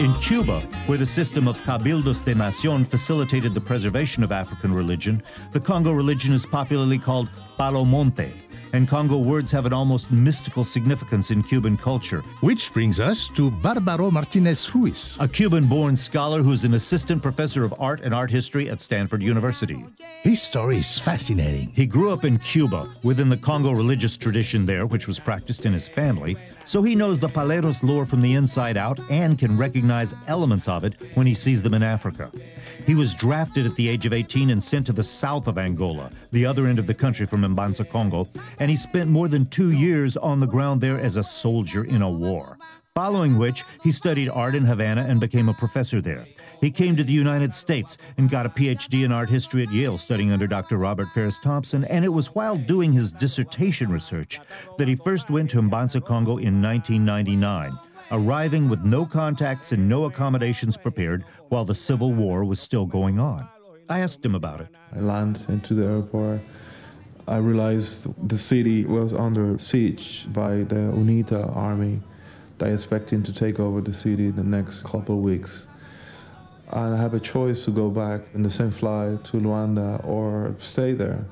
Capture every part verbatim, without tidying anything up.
In Cuba, where the system of Cabildos de Nación facilitated the preservation of African religion, the Congo religion is popularly called Palo Monte, and Congo words have an almost mystical significance in Cuban culture. Which brings us to Bárbaro Martínez Ruiz, a Cuban-born scholar who's an assistant professor of art and art history at Stanford University. His story is fascinating. He grew up in Cuba, within the Congo religious tradition there, which was practiced in his family, so he knows the Paleros lore from the inside out and can recognize elements of it when he sees them in Africa. He was drafted at the age of eighteen and sent to the south of Angola, the other end of the country from Mbanza, Congo, and he spent more than two years on the ground there as a soldier in a war. Following which, he studied art in Havana and became a professor there. He came to the United States and got a P H D in art history at Yale, studying under Doctor Robert Ferris Thompson, and it was while doing his dissertation research that he first went to Mbanza, Congo in nineteen ninety-nine, arriving with no contacts and no accommodations prepared while the Civil War was still going on. I asked him about it. I landed into the airport. I realized the city was under siege by the UNITA army. They expecting to take over the city in the next couple of weeks. And I have a choice to go back in the same flight to Luanda or stay there.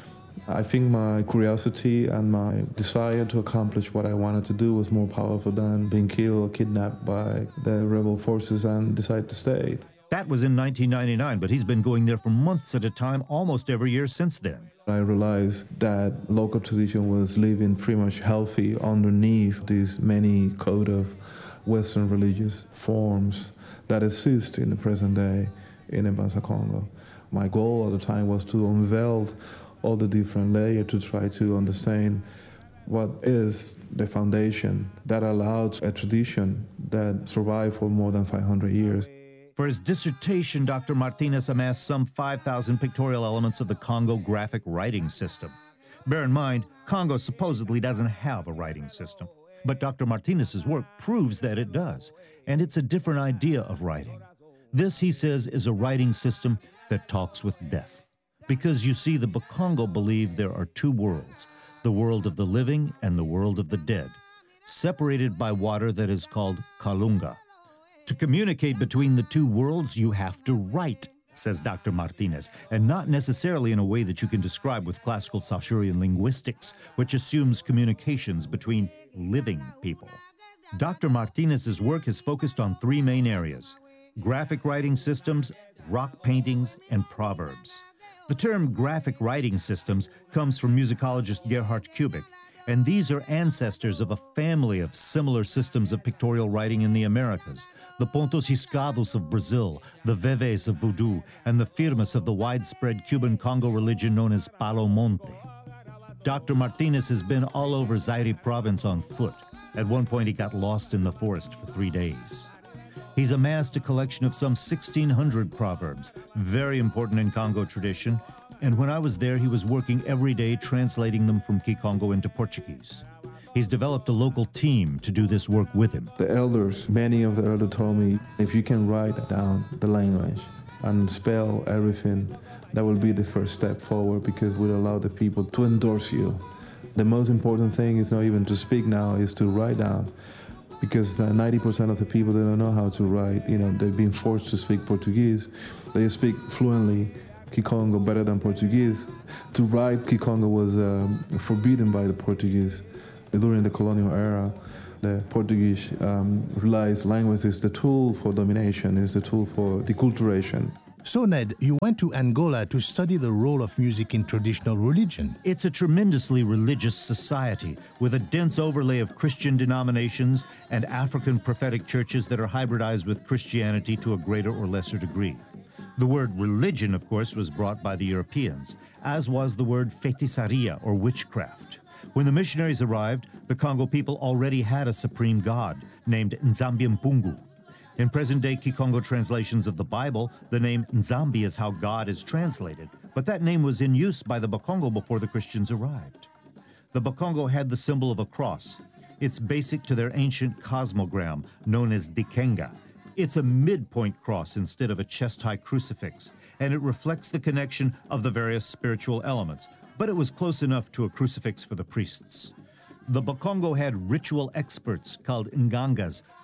I think my curiosity and my desire to accomplish what I wanted to do was more powerful than being killed or kidnapped by the rebel forces, and decided to stay. That was in nineteen ninety-nine, but he's been going there for months at a time almost every year since then. I realized that local tradition was living pretty much healthy underneath these many code of Western religious forms that exist in the present day in Mbanza, Congo. My goal at the time was to unveil all the different layers to try to understand what is the foundation that allowed a tradition that survived for more than five hundred years. For his dissertation, Doctor Martinez amassed some five thousand pictorial elements of the Congo graphic writing system. Bear in mind, Congo supposedly doesn't have a writing system, but Doctor Martinez's work proves that it does, and it's a different idea of writing. This, he says, is a writing system that talks with death. Because you see, the Bakongo believe there are two worlds, the world of the living and the world of the dead, separated by water that is called Kalunga. To communicate between the two worlds, you have to write, says Doctor Martinez, and not necessarily in a way that you can describe with classical Saussurian linguistics, which assumes communications between living people. Doctor Martinez's work is focused on three main areas: graphic writing systems, rock paintings, and proverbs. The term graphic writing systems comes from musicologist Gerhard Kubik, and these are ancestors of a family of similar systems of pictorial writing in the Americas: the Pontos Riscados of Brazil, the Veves of Voodoo, and the Firmas of the widespread Cuban Congo religion known as Palo Monte. Doctor Martinez has been all over Zaire province on foot. At one point, he got lost in the forest for three days. He's amassed a collection of some sixteen hundred proverbs, very important in Congo tradition, and when I was there, he was working every day translating them from Kikongo into Portuguese. He's developed a local team to do this work with him. The elders, many of the elders told me, if you can write down the language and spell everything, that will be the first step forward, because it will allow the people to endorse you. The most important thing is not even to speak now, is to write down. Because ninety percent of the people, they don't know how to write. You know, they've been forced to speak Portuguese. They speak fluently Kikongo better than Portuguese. To write Kikongo was um, forbidden by the Portuguese during the colonial era. The Portuguese um, realized language is the tool for domination, is the tool for deculturation. So, Ned, you went to Angola to study the role of music in traditional religion. It's a tremendously religious society with a dense overlay of Christian denominations and African prophetic churches that are hybridized with Christianity to a greater or lesser degree. The word religion, of course, was brought by the Europeans, as was the word feitiçaria, or witchcraft. When the missionaries arrived, the Congo people already had a supreme god named Nzambi Mpungu. In present-day Kikongo translations of the Bible, the name Nzambi is how God is translated, but that name was in use by the Bakongo before the Christians arrived. The Bakongo had the symbol of a cross. It's basic to their ancient cosmogram, known as Dikenga. It's a midpoint cross instead of a chest-high crucifix, and it reflects the connection of the various spiritual elements, but it was close enough to a crucifix for the priests. The Bakongo had ritual experts called Ngangas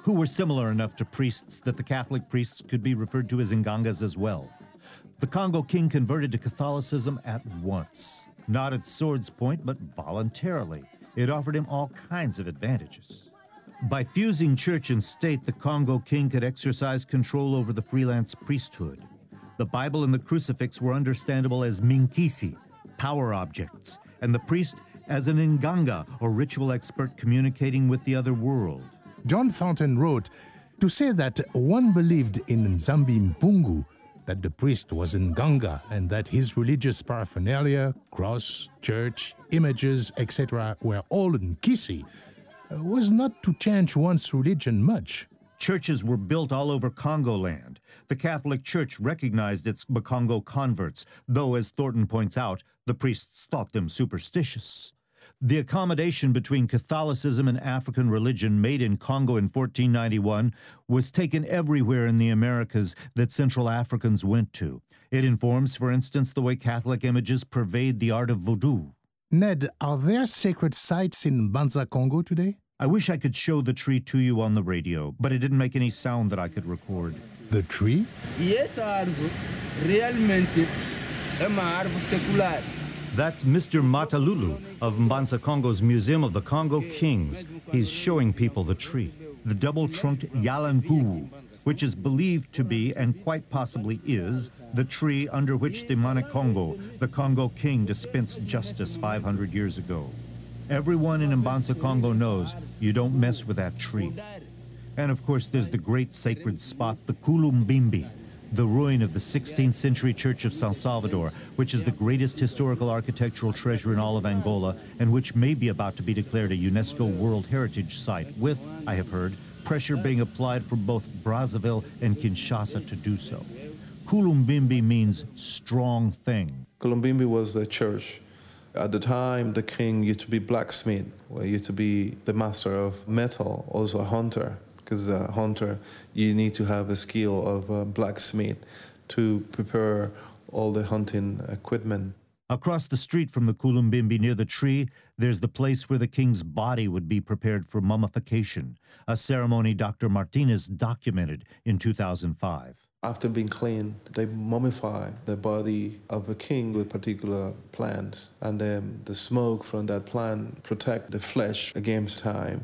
who were similar enough to priests that the Catholic priests could be referred to as Ngangas as well. The Congo king converted to Catholicism at once, not at sword's point, but voluntarily. It offered him all kinds of advantages. By fusing church and state, the Congo king could exercise control over the freelance priesthood. The Bible and the crucifix were understandable as minkisi, power objects, and the priest as an nganga, or ritual expert communicating with the other world. John Thornton wrote, to say that one believed in Nzambi Mpungu, that the priest was Nganga, and that his religious paraphernalia, cross, church, images, et cetera, were all Nkisi, uh, was not to change one's religion much. Churches were built all over Congo land. The Catholic Church recognized its Bakongo converts, though, as Thornton points out, the priests thought them superstitious. The accommodation between Catholicism and African religion made in Congo in fourteen ninety-one was taken everywhere in the Americas that Central Africans went to. It informs, for instance, the way Catholic images pervade the art of voodoo. Ned, are there sacred sites in Mbanza, Congo today? I wish I could show the tree to you on the radio, but it didn't make any sound that I could record. The tree? Yes, árvore. Realmente é uma árvore secular. That's Mister Matalulu of Mbanza Congo's Museum of the Congo Kings. He's showing people the tree, the double-trunked Yalankuwu, which is believed to be, and quite possibly is, the tree under which the Manikongo, the Congo king, dispensed justice five hundred years ago. Everyone in Mbanza Congo knows you don't mess with that tree. And of course, there's the great sacred spot, the Kulumbimbi, the ruin of the sixteenth century Church of San Salvador, which is the greatest historical architectural treasure in all of Angola, and which may be about to be declared a UNESCO World Heritage Site, with, I have heard, pressure being applied from both Brazzaville and Kinshasa to do so. Kulumbimbi means strong thing. Kulumbimbi was the church. At the time, the king used to be blacksmith, or used to be the master of metal, also a hunter. Because a hunter, you need to have a skill of a blacksmith to prepare all the hunting equipment. Across the street from the Kulumbimbi, near the tree, there's the place where the king's body would be prepared for mummification, a ceremony Doctor Martinez documented in two thousand five. After being cleaned, they mummify the body of a king with particular plants, and then the smoke from that plant protect the flesh against time.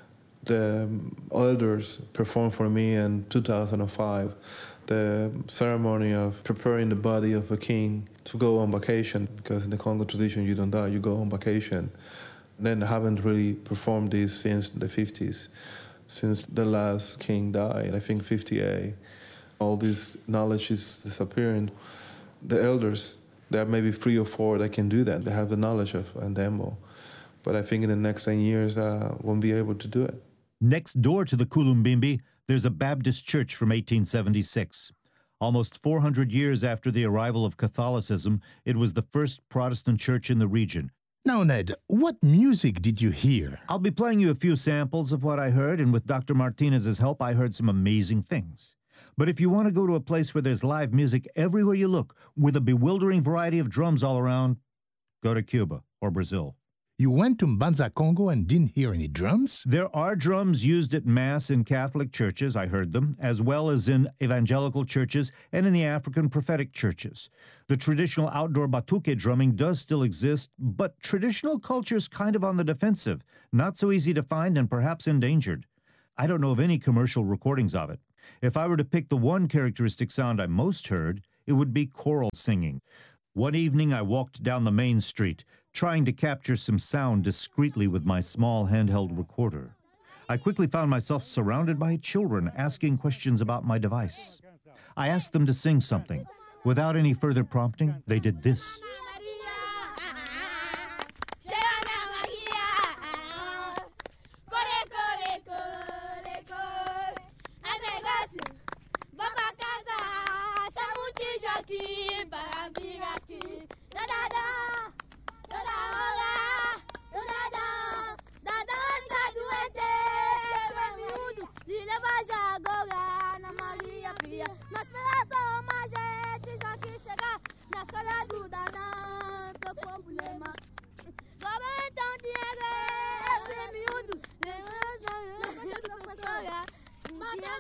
The elders performed for me in two thousand five the ceremony of preparing the body of a king to go on vacation, because in the Congo tradition you don't die, you go on vacation. And then I haven't really performed this since the fifties, since the last king died, I think fifty-eight. All this knowledge is disappearing. The elders, there are maybe three or four that can do that. They have the knowledge of Ndembo. But I think in the next ten years, I uh, won't be able to do it. Next door to the Kulumbimbi, there's a Baptist church from eighteen seventy-six. Almost four hundred years after the arrival of Catholicism, it was the first Protestant church in the region. Now, Ned, what music did you hear? I'll be playing you a few samples of what I heard, and with Doctor Martinez's help, I heard some amazing things. But if you want to go to a place where there's live music everywhere you look, with a bewildering variety of drums all around, go to Cuba or Brazil. You went to Mbanza, Congo and didn't hear any drums? There are drums used at Mass in Catholic churches, I heard them, as well as in evangelical churches and in the African prophetic churches. The traditional outdoor batuque drumming does still exist, but traditional culture's kind of on the defensive, not so easy to find and perhaps endangered. I don't know of any commercial recordings of it. If I were to pick the one characteristic sound I most heard, it would be choral singing. One evening I walked down the main street, trying to capture some sound discreetly with my small handheld recorder. I quickly found myself surrounded by children asking questions about my device. I asked them to sing something. Without any further prompting, they did this.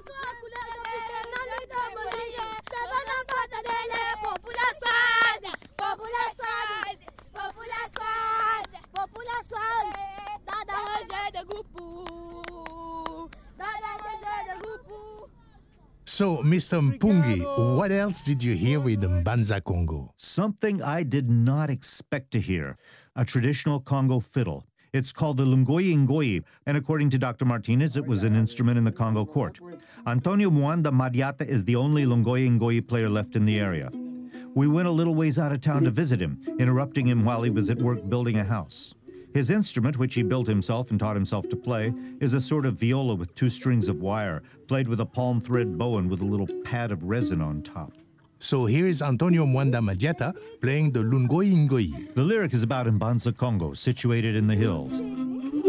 So, Mister Mpungi, what else did you hear in Mbanza Congo? Something I did not expect to hear. A traditional Congo fiddle. It's called the Lungoyi Ngoyi, and according to Doctor Martinez, it was an instrument in the Congo court. Antonio Mwanda Madiata is the only Lungoyi Ngoyi player left in the area. We went a little ways out of town to visit him, interrupting him while he was at work building a house. His instrument, which he built himself and taught himself to play, is a sort of viola with two strings of wire, played with a palm thread bow and with a little pad of resin on top. So here is Antonio Mwanda Madiata playing the Lungoyi Ngoyi. The lyric is about Mbanza Congo, situated in the hills.